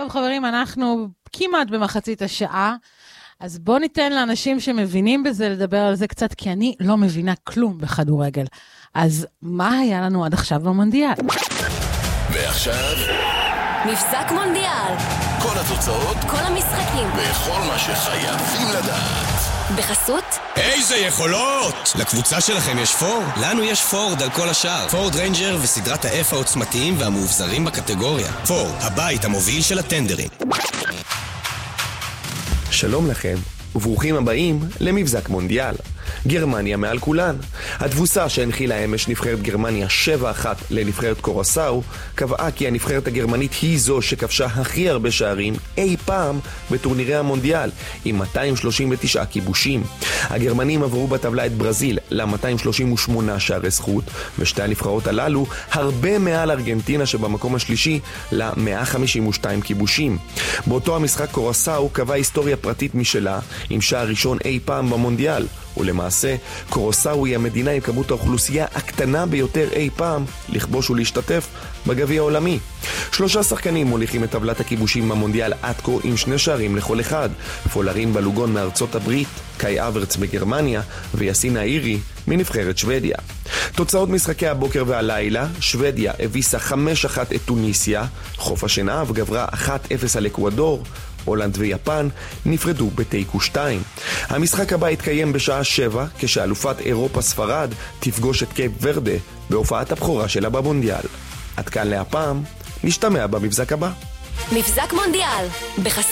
טוב חברים, אנחנו כמעט במחצית השעה, אז בואו ניתן לאנשים שמבינים בזה לדבר על זה קצת, כי אני לא מבינה כלום בכדורגל. אז מה היה לנו עד עכשיו במונדיאל? ועכשיו מבזק מונדיאל. כל התוצאות, כל המשחקים וכל מה שחייבים לדעת. בחסות איזה יכולות! לקבוצה שלכם יש פורד? לנו יש פורד על כל השאר. פורד ריינג'ר וסדרת ה-F העוצמתיים והמאובזרים בקטגוריה. פורד, הבית המוביל של הטנדרים. שלום לכם, וברוכים הבאים למבזק מונדיאל. גרמניה מעל כולן. התבוסה שהנחילה אמש נבחרת גרמניה 7-1 לנבחרת קורסאו, קבעה כי הנבחרת הגרמנית היא זו שכבשה הכי הרבה שערים אי פעם בטורנירי המונדיאל, עם 239 כיבושים. הגרמנים עברו בטבלה את ברזיל ל-238 שערי זכות, ושתי הנבחרות הללו הרבה מעל ארגנטינה שבמקום השלישי ל-152 כיבושים. באותו המשחק קורסאו קבעה היסטוריה פרטית משלה עם שער ראשון אי פעם במונדיאל, ולמעשה קורסאו היא המדינה עם כמות האוכלוסייה הקטנה ביותר אי פעם לכבוש ולהשתתף בגביע העולמי. 3 שחקנים מוליכים את טבלת הכיבושים במונדיאל עד כה עם 2 שערים לכל אחד: פולרין בלוגון מארצות הברית, קאי אברץ מגרמניה ויאסין האירי מנבחרת שוודיה. תוצאות משחקי הבוקר והלילה: שוודיה הביסה 5-1 את טוניסיה, חוף השנהב גברה 1-0 על אקוודור, הולנד ויפן נפרדו בתיקו 2. המשחק הבא יתקיים בשעה 7, כשאלופת אירופה ספרד תפגוש את קייפ ורדה בהופעת הבכורה שלה במונדיאל. עד כאן להפעם, נשתמע במבזק הבא. מבזק מונדיאל בחסות